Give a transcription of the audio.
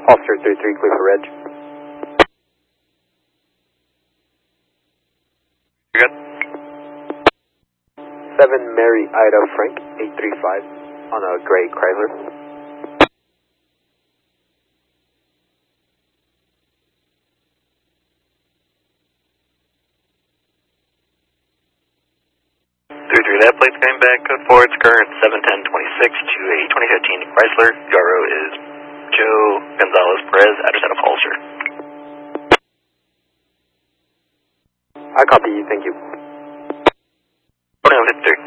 Officer 33, clear for reg. You're good. 7 Mary Ida Frank, 835, on a gray Chrysler. That plate's going back, code forward, current 71026 to a 2015 Chrysler. Yaro is Joe Gonzalez Perez, address out of Holster. I copy, thank you. 2153.